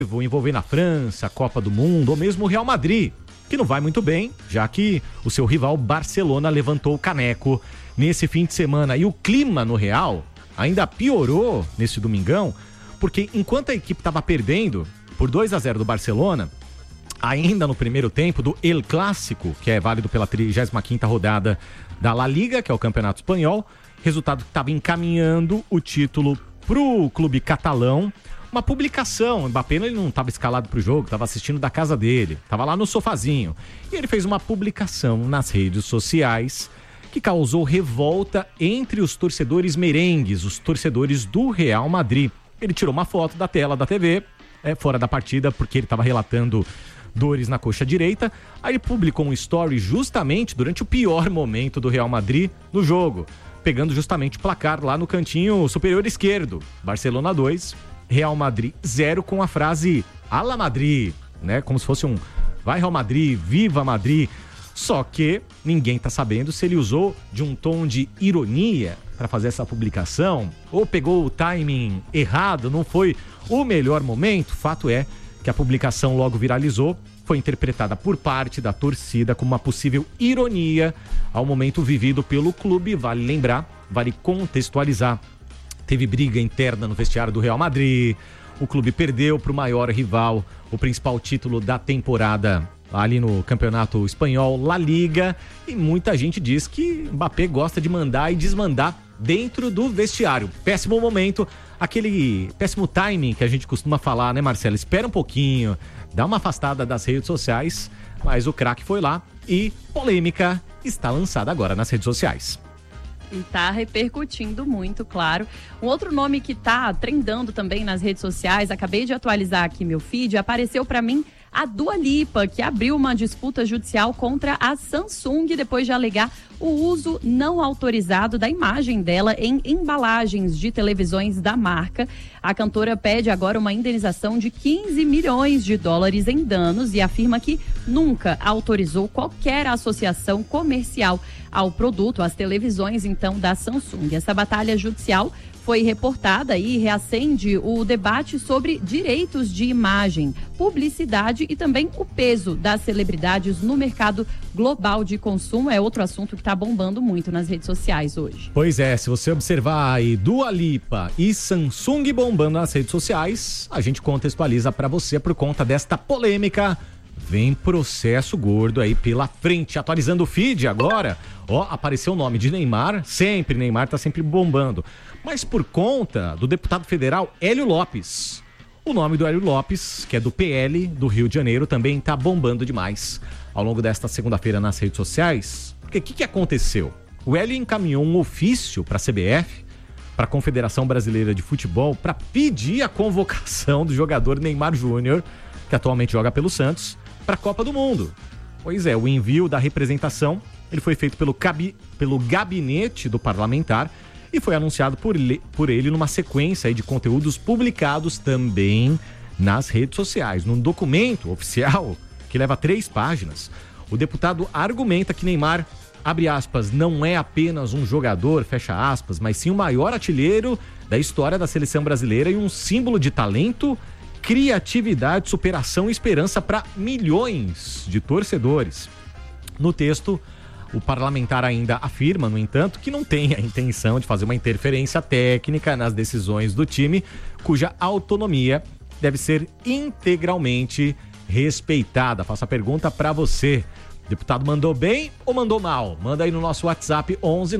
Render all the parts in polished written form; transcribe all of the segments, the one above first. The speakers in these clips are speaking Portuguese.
envolvendo a França, a Copa do Mundo ou mesmo o Real Madrid, que não vai muito bem, já que o seu rival Barcelona levantou o caneco nesse fim de semana. E o clima no Real ainda piorou nesse domingão, porque enquanto a equipe estava perdendo por 2-0 do Barcelona, ainda no primeiro tempo do El Clássico, que é válido pela 35ª rodada da La Liga, que é o Campeonato Espanhol, resultado que estava encaminhando o título pro clube catalão. Uma publicação, o Mbappé ele não estava escalado pro jogo, estava assistindo da casa dele, estava lá no sofazinho. E ele fez uma publicação nas redes sociais que causou revolta entre os torcedores merengues, os torcedores do Real Madrid. Ele tirou uma foto da tela da TV, fora da partida, porque ele estava relatando dores na coxa direita. Aí ele publicou um story justamente durante o pior momento do Real Madrid no jogo, pegando justamente o placar lá no cantinho superior esquerdo. Barcelona 2, Real Madrid 0, com a frase "Ala Madrid", né? Como se fosse um "Vai Real Madrid, viva Madrid". Só que ninguém tá sabendo se ele usou de um tom de ironia para fazer essa publicação ou pegou o timing errado, não foi o melhor momento. Fato é que a publicação logo viralizou, foi interpretada por parte da torcida como uma possível ironia ao momento vivido pelo clube. Vale lembrar, vale contextualizar. Teve briga interna no vestiário do Real Madrid, o clube perdeu para o maior rival o principal título da temporada ali no Campeonato Espanhol, La Liga, e muita gente diz que Mbappé gosta de mandar e desmandar dentro do vestiário. Péssimo momento, aquele péssimo timing que a gente costuma falar, né, Marcelo? Espera um pouquinho, dá uma afastada das redes sociais, mas o craque foi lá e polêmica está lançada agora nas redes sociais. E tá repercutindo muito, claro. Um outro nome que tá trendando também nas redes sociais, acabei de atualizar aqui meu feed, apareceu para mim a Dua Lipa, que abriu uma disputa judicial contra a Samsung depois de alegar o uso não autorizado da imagem dela em embalagens de televisões da marca. A cantora pede agora uma indenização de 15 milhões de dólares em danos e afirma que nunca autorizou qualquer associação comercial ao produto, às televisões, então, da Samsung. Essa batalha judicial foi reportada e reacende o debate sobre direitos de imagem, publicidade e também o peso das celebridades no mercado global de consumo. É outro assunto que está bombando muito nas redes sociais hoje. Pois é, se você observar aí Dua Lipa e Samsung bombando nas redes sociais, a gente contextualiza para você por conta desta polêmica. Vem processo gordo aí pela frente. Atualizando o feed agora, apareceu o nome de Neymar, Neymar tá sempre bombando. Mas por conta do deputado federal Hélio Lopes. O nome do Hélio Lopes, que é do PL do Rio de Janeiro, também tá bombando demais ao longo desta segunda-feira nas redes sociais. Porque o que aconteceu? O Hélio encaminhou um ofício para a CBF, para a Confederação Brasileira de Futebol, para pedir a convocação do jogador Neymar Júnior, que atualmente joga pelo Santos, para a Copa do Mundo. Pois é, o envio da representação ele foi feito pelo gabinete do parlamentar e foi anunciado por ele numa sequência aí de conteúdos publicados também nas redes sociais. Num documento oficial que leva 3 páginas, o deputado argumenta que Neymar, abre aspas, não é apenas um jogador, fecha aspas, mas sim o maior artilheiro da história da seleção brasileira e um símbolo de talento, criatividade, superação e esperança para milhões de torcedores. No texto, o parlamentar ainda afirma, no entanto, que não tem a intenção de fazer uma interferência técnica nas decisões do time, cuja autonomia deve ser integralmente respeitada. Faço a pergunta para você. O deputado mandou bem ou mandou mal? Manda aí no nosso WhatsApp 11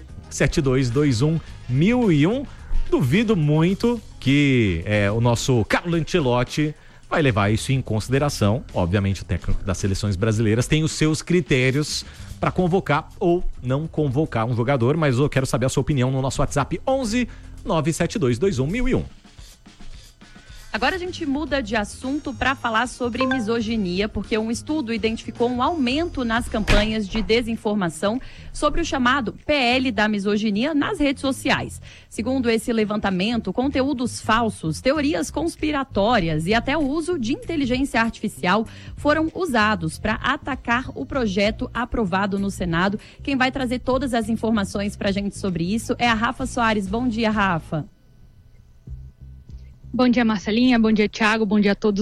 97221 1001. Duvido muito que o nosso Carlo Ancelotti vai levar isso em consideração. Obviamente o técnico das seleções brasileiras tem os seus critérios para convocar ou não convocar um jogador, mas eu quero saber a sua opinião no nosso WhatsApp 11 97221 1001. Agora a gente muda de assunto para falar sobre misoginia, porque um estudo identificou um aumento nas campanhas de desinformação sobre o chamado PL da misoginia nas redes sociais. Segundo esse levantamento, conteúdos falsos, teorias conspiratórias e até o uso de inteligência artificial foram usados para atacar o projeto aprovado no Senado. Quem vai trazer todas as informações para a gente sobre isso é a Rafa Soares. Bom dia, Rafa. Bom dia, Marcelinha. Bom dia, Thiago. Bom dia a todos